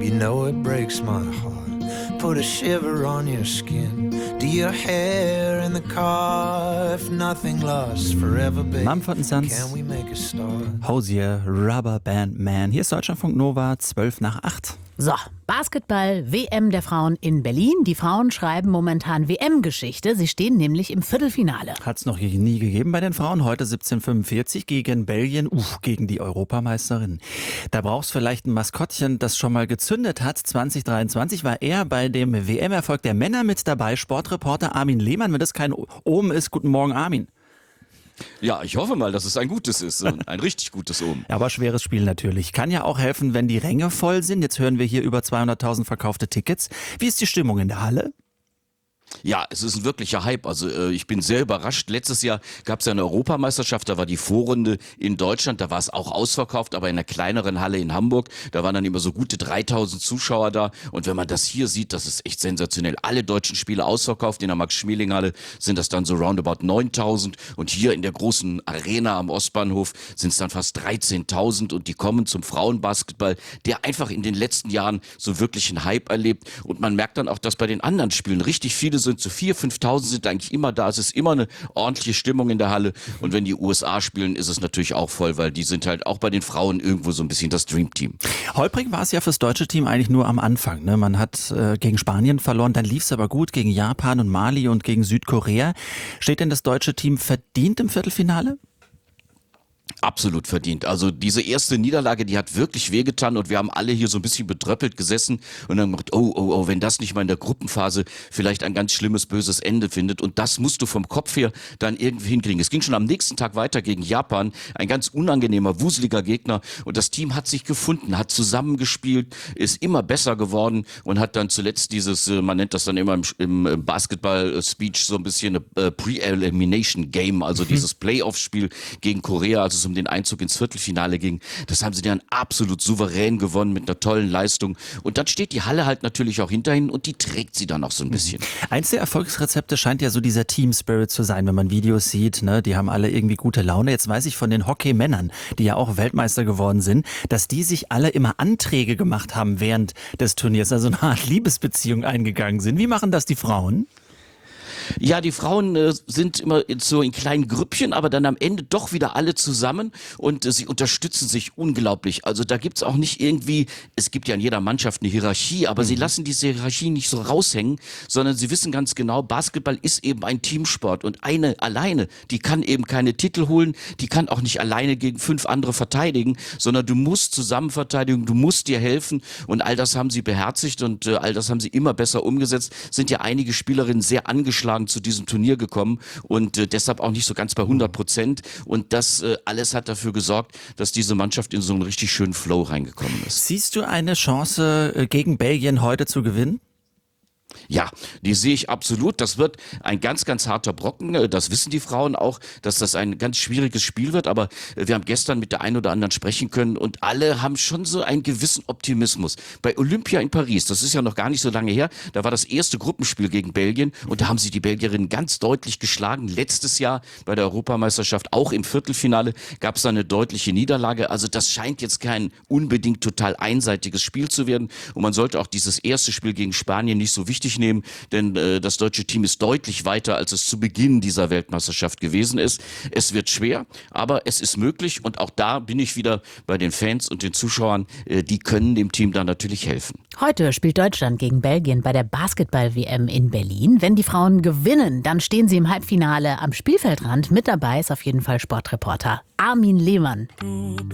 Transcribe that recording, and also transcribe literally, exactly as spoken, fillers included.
You know it breaks my heart. Put a shiver on your skin. Do your hair in the car. If nothing lasts forever, babe, Mumford and Sons, can we make a start? Hosier, Rubber Band Man. Hier ist Deutschlandfunk Nova, zwölf nach acht. So, Basketball W M der Frauen in Berlin. Die Frauen schreiben momentan W M-Geschichte. Sie stehen nämlich im Viertelfinale. Hat es noch nie gegeben bei den Frauen. Heute siebzehn Uhr fünfundvierzig gegen Belgien, uff, gegen die Europameisterin. Da brauchst vielleicht ein Maskottchen, das schon mal gezündet hat. zwanzig dreiundzwanzig war er bei dem W M-Erfolg der Männer mit dabei. Sportreporter Armin Lehmann, wenn das kein Omen ist. Guten Morgen, Armin. Ja, ich hoffe mal, dass es ein gutes ist, ein richtig gutes Omen. Aber schweres Spiel natürlich. Kann ja auch helfen, wenn die Ränge voll sind. Jetzt hören wir hier über zweihunderttausend verkaufte Tickets. Wie ist die Stimmung in der Halle? Ja, es ist ein wirklicher Hype. Also äh, ich bin sehr überrascht. Letztes Jahr gab es ja eine Europameisterschaft, da war die Vorrunde in Deutschland, da war es auch ausverkauft, aber in einer kleineren Halle in Hamburg, da waren dann immer so gute dreitausend Zuschauer da. Und wenn man das hier sieht, das ist echt sensationell. Alle deutschen Spiele ausverkauft. In der Max-Schmeling-Halle sind das dann so roundabout neuntausend. Und hier in der großen Arena am Ostbahnhof sind es dann fast dreizehntausend. Und die kommen zum Frauenbasketball, der einfach in den letzten Jahren so wirklich einen Hype erlebt. Und man merkt dann auch, dass bei den anderen Spielen richtig viele sind, so viertausend, fünftausend sind eigentlich immer da. Es ist immer eine ordentliche Stimmung in der Halle. Und wenn die U S A spielen, ist es natürlich auch voll, weil die sind halt auch bei den Frauen irgendwo so ein bisschen das Dreamteam. Holprig war es ja fürs deutsche Team eigentlich nur am Anfang. Ne? Man hat äh, gegen Spanien verloren, dann lief es aber gut gegen Japan und Mali und gegen Südkorea. Steht denn das deutsche Team verdient im Viertelfinale? Absolut verdient. Also diese erste Niederlage, die hat wirklich wehgetan und wir haben alle hier so ein bisschen bedröppelt gesessen und dann gemacht, oh, oh, oh, wenn das nicht mal in der Gruppenphase vielleicht ein ganz schlimmes, böses Ende findet, und das musst du vom Kopf her dann irgendwie hinkriegen. Es ging schon am nächsten Tag weiter gegen Japan, ein ganz unangenehmer, wuseliger Gegner, und das Team hat sich gefunden, hat zusammengespielt, ist immer besser geworden und hat dann zuletzt dieses, man nennt das dann immer im, im Basketball-Speech so ein bisschen eine Pre-Elimination-Game, also mhm. dieses Playoff-Spiel gegen Korea, also es um den Einzug ins Viertelfinale ging. Das haben sie dann absolut souverän gewonnen mit einer tollen Leistung. Und dann steht die Halle halt natürlich auch hinterhin und die trägt sie dann auch so ein bisschen. Eins der Erfolgsrezepte scheint ja so dieser Team Spirit zu sein, wenn man Videos sieht, ne? Die haben alle irgendwie gute Laune. Jetzt weiß ich von den Hockeymännern, die ja auch Weltmeister geworden sind, dass die sich alle immer Anträge gemacht haben während des Turniers, also eine Art Liebesbeziehung eingegangen sind. Wie machen das die Frauen? Ja, die Frauen äh, sind immer in, so in kleinen Grüppchen, aber dann am Ende doch wieder alle zusammen und äh, sie unterstützen sich unglaublich. Also da gibt's auch nicht irgendwie, es gibt ja in jeder Mannschaft eine Hierarchie, aber mhm. sie lassen diese Hierarchie nicht so raushängen, sondern sie wissen ganz genau, Basketball ist eben ein Teamsport und eine alleine, die kann eben keine Titel holen, die kann auch nicht alleine gegen fünf andere verteidigen, sondern du musst zusammen verteidigen, du musst dir helfen, und all das haben sie beherzigt und äh, all das haben sie immer besser umgesetzt. Sind ja einige Spielerinnen sehr angeschlagen zu diesem Turnier gekommen und äh, deshalb auch nicht so ganz bei hundert Prozent. Und das äh, alles hat dafür gesorgt, dass diese Mannschaft in so einen richtig schönen Flow reingekommen ist. Siehst du eine Chance, äh, gegen Belgien heute zu gewinnen? Ja, die sehe ich absolut. Das wird ein ganz, ganz harter Brocken. Das wissen die Frauen auch, dass das ein ganz schwieriges Spiel wird. Aber wir haben gestern mit der einen oder anderen sprechen können und alle haben schon so einen gewissen Optimismus. Bei Olympia in Paris, das ist ja noch gar nicht so lange her, da war das erste Gruppenspiel gegen Belgien und da haben sie die Belgierinnen ganz deutlich geschlagen. Letztes Jahr bei der Europameisterschaft, auch im Viertelfinale, gab es da eine deutliche Niederlage. Also das scheint jetzt kein unbedingt total einseitiges Spiel zu werden. Und man sollte auch dieses erste Spiel gegen Spanien nicht so wichtig nehmen, denn äh, das deutsche Team ist deutlich weiter, als es zu Beginn dieser Weltmeisterschaft gewesen ist. Es wird schwer, aber es ist möglich, und auch da bin ich wieder bei den Fans und den Zuschauern, äh, die können dem Team da natürlich helfen. Heute spielt Deutschland gegen Belgien bei der Basketball-W M in Berlin. Wenn die Frauen gewinnen, dann stehen sie im Halbfinale am Spielfeldrand. Mit dabei ist auf jeden Fall Sportreporter Armin Lehmann.